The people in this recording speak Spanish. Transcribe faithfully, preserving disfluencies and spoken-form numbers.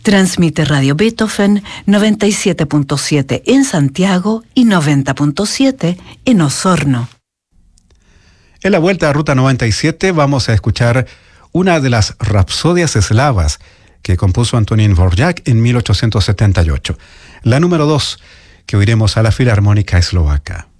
Transmite Radio Beethoven noventa y siete punto siete en Santiago y noventa punto siete en Osorno. En la vuelta a Ruta noventa y siete vamos a escuchar una de las rapsodias eslavas que compuso Antonín Dvořák en mil ochocientos setenta y ocho. La número dos, que oiremos a la Filarmónica Eslovaca.